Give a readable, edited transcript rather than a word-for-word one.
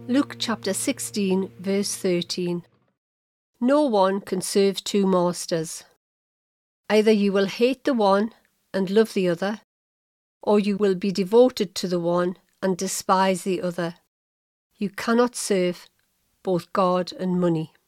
Luke chapter 16 verse 13. No one can serve two masters. Either you will hate the one and love the other, or you will be devoted to the one and despise the other. You cannot serve both God and money.